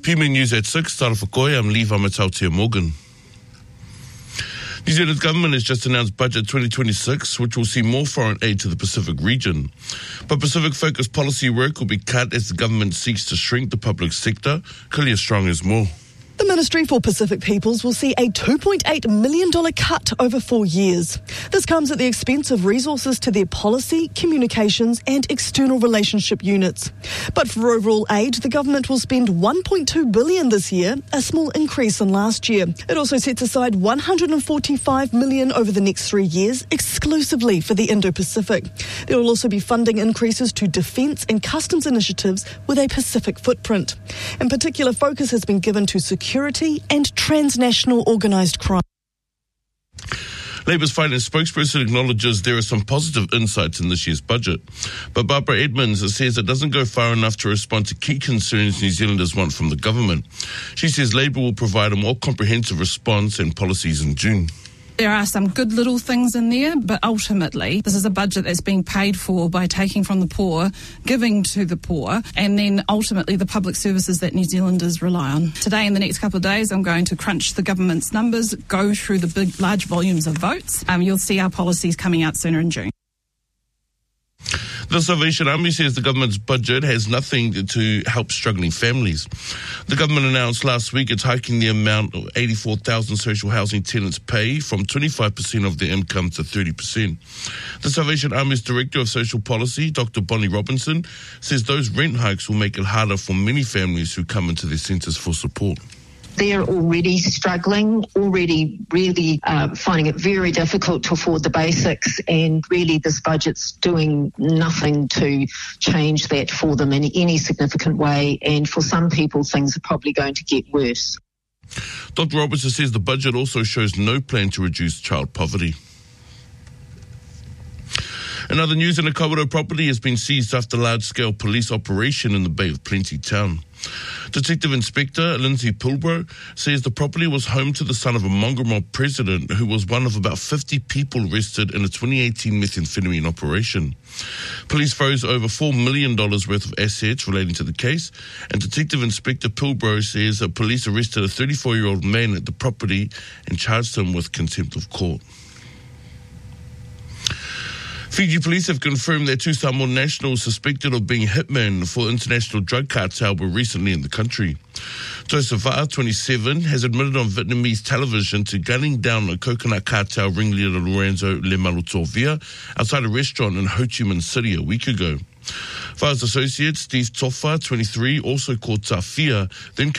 PME News at 6, Tara Whakoe, I'm Lee Vamatautia Morgan. New Zealand's government has just announced Budget 2026, which will see more foreign aid to the Pacific region. But Pacific-focused policy work will be cut as the government seeks to shrink the public sector. Kalia Strong has more. The Ministry for Pacific Peoples will see a $2.8 million cut over 4 years. This comes at the expense of resources to their policy, communications and external relationship units. But for overall aid, the government will spend $1.2 billion this year, a small increase on last year. It also sets aside $145 million over the next 3 years, exclusively for the Indo-Pacific. There will also be funding increases to defence and customs initiatives with a Pacific footprint. In particular, focus has been given to security and transnational organised crime. Labour's finance spokesperson acknowledges there are some positive insights in this year's budget. But Barbara Edmonds says it doesn't go far enough to respond to key concerns New Zealanders want from the government. She says Labour will provide a more comprehensive response and policies in June. There are some good little things in there, but ultimately this is a budget that's being paid for by taking from the poor, giving to the poor, and then ultimately the public services that New Zealanders rely on. Today, in the next couple of days, I'm going to crunch the government's numbers, go through the large volumes of votes. You'll see our policies coming out sooner in June. The Salvation Army says the government's budget has nothing to help struggling families. The government announced last week it's hiking the amount of 84,000 social housing tenants pay from 25% of their income to 30%. The Salvation Army's Director of Social Policy, Dr. Bonnie Robinson, says those rent hikes will make it harder for many families who come into their centres for support. They're already struggling, already really finding it very difficult to afford the basics, and really this budget's doing nothing to change that for them in any significant way, and for some people things are probably going to get worse. Dr. Robertson says the budget also shows no plan to reduce child poverty. In other news, an Kawerau property has been seized after large-scale police operation in the Bay of Plenty town. Detective Inspector Lindsay Pulbro says the property was home to the son of a mongrel mob president who was one of about 50 people arrested in a 2018 methamphetamine operation. Police froze over $4 million worth of assets relating to the case, and Detective Inspector Pulbro says that police arrested a 34-year-old man at the property and charged him with contempt of court. Fiji police have confirmed that 2 Samoan nationals suspected of being hitmen for international drug cartel were recently in the country. Joseph Va'a, 27, has admitted on Vietnamese television to gunning down a coconut cartel ringleader Lorenzo Lemalutovia outside a restaurant in Ho Chi Minh City a week ago. Va'a's associate, Steve Tofa, 23, also called Tafia, then